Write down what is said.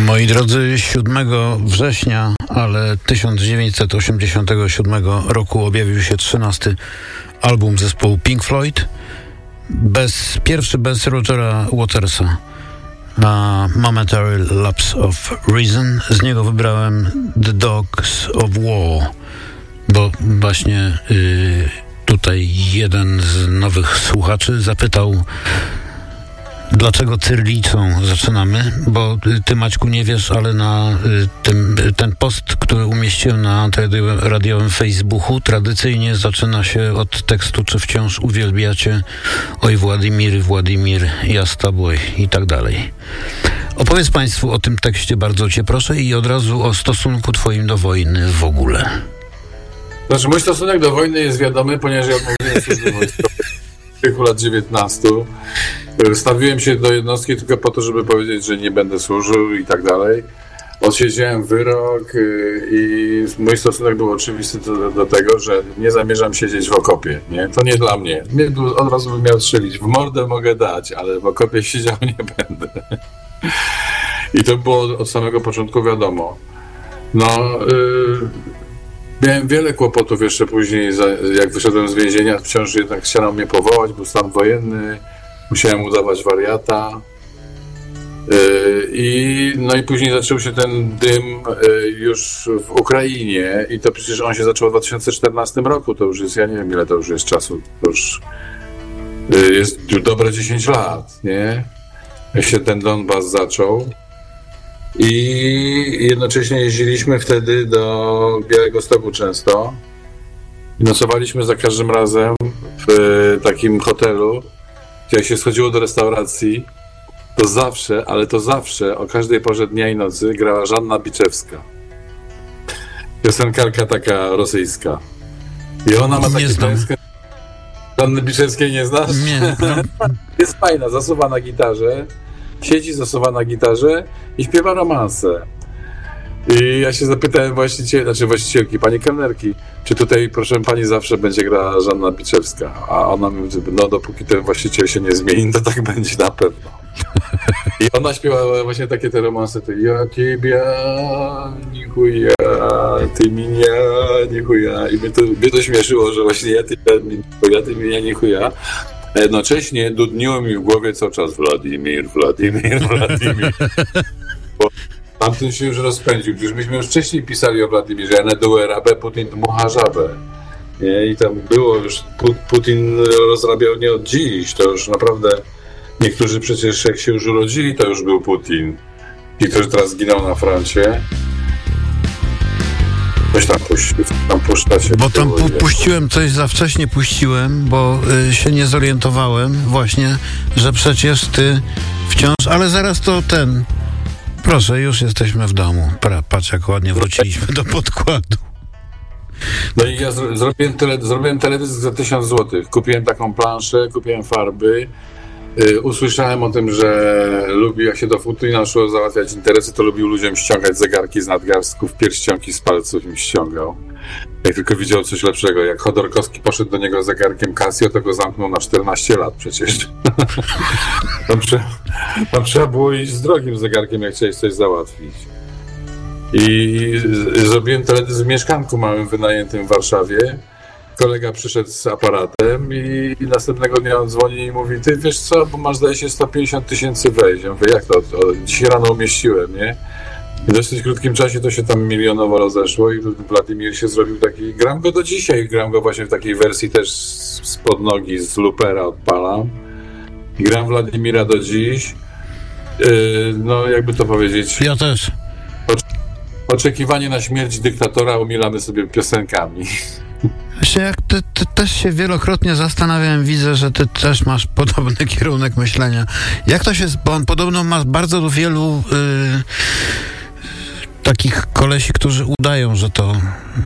Moi drodzy, 7 września, ale 1987 roku objawił się 13. album zespołu Pink Floyd. Pierwszy bez Rogera Watersa. Momentary Lapse of Reason. Z niego wybrałem The Dogs of War, bo właśnie tutaj jeden z nowych słuchaczy zapytał, dlaczego cyrlicą zaczynamy, bo ty, Maćku, nie wiesz, ale na ten post, który umieściłem na radiowym Facebooku, tradycyjnie zaczyna się od tekstu "Czy wciąż uwielbiacie? Oj Władimir, ja z tobą" i tak dalej. Opowiedz Państwu o tym tekście, bardzo cię proszę, i od razu o stosunku twoim do wojny w ogóle. Znaczy, mój stosunek do wojny jest wiadomy, ponieważ ja odmówiłem służby wojskowej w wieku lat 19. Stawiłem się do jednostki tylko po to, żeby powiedzieć, że nie będę służył i tak dalej. Odsiedziałem wyrok i mój stosunek był oczywisty do tego, że nie zamierzam siedzieć w okopie. Nie? To nie dla mnie. Mnie od razu bym miał strzelić. W mordę mogę dać, ale w okopie siedział nie będę. I to było od samego początku wiadomo. Miałem wiele kłopotów jeszcze później, jak wyszedłem z więzienia, wciąż jednak chciano mnie powołać, był stan wojenny, musiałem udawać wariata. I później zaczął się ten dym już w Ukrainie i to przecież on się zaczął w 2014 roku, to już jest, ja nie wiem ile to już jest czasu, to już jest dobre 10 lat, nie? Jak się ten Donbas zaczął. I jednocześnie jeździliśmy wtedy do Białegostoku często i nocowaliśmy za każdym razem w takim hotelu, gdzie jak się schodziło do restauracji, to zawsze o każdej porze dnia i nocy grała Żanna Biczewska. Piosenkarka taka rosyjska. I ona ma takie piosenki. Żanny Biczewskiej nie znasz? Nie. Jest fajna, zasuwa na gitarze. Siedzi zasuwa na gitarze i śpiewa romanse. I ja się zapytałem właścicielki, pani kelnerki, czy tutaj, proszę pani, zawsze będzie grała Żanna Biczewska. A ona mówi, dopóki ten właściciel się nie zmieni, to tak będzie na pewno. I ona śpiewała właśnie takie te romanse, to ja ciebie, nichuja, ty mnie, nichuja. I mnie to śmieszyło, że właśnie ja ty mnie, nichuja. A jednocześnie dudniło mi w głowie cały czas Władimir. Bo tamten się już rozpędził. Przecież myśmy już wcześniej pisali o Władimirze. NDURAB, Putin dmucha żabę. Nie? I tam było już, Putin rozrabiał nie od dziś. To już naprawdę niektórzy przecież jak się już urodzili, to już był Putin. Ci, którzy teraz zginął na froncie. Coś tam puszczacie. Bo tam puściłem coś za wcześnie, bo się nie zorientowałem właśnie, że przecież ty wciąż, ale zaraz to proszę, już jesteśmy w domu. Patrz, jak ładnie wróciliśmy do podkładu. No i ja zrobiłem teledysk za 1000 zł. Kupiłem taką planszę, kupiłem farby. Usłyszałem o tym, że lubi, jak się do Putina szło załatwiać interesy, to lubił ludziom ściągać zegarki z nadgarstków, pierścionki z palców im ściągał. Jak tylko widział coś lepszego. Jak Chodorkowski poszedł do niego z zegarkiem Casio, to go zamknął na 14 lat przecież. Tam trzeba było iść z drogim zegarkiem, jak chciałeś coś załatwić. I zrobiłem teledysk w mieszkanku małym wynajętym w Warszawie. Kolega przyszedł z aparatem i następnego dnia on dzwoni i mówi, ty wiesz co, bo masz, zdaje się, 150 000 wejść. Ja mówię, jak to? Dzisiaj rano umieściłem, nie? I w dosyć krótkim czasie to się tam milionowo rozeszło i Władimir się zrobił taki, gram go właśnie w takiej wersji też spod nogi, z loopera odpalam. Gram Władimira do dziś. Jakby to powiedzieć... Ja też. Oczekiwanie na śmierć dyktatora umilamy sobie piosenkami. Jak ty też się wielokrotnie zastanawiałem, widzę, że ty też masz podobny kierunek myślenia. Jak to się, bo on podobno ma bardzo wielu takich kolesi, którzy udają, że to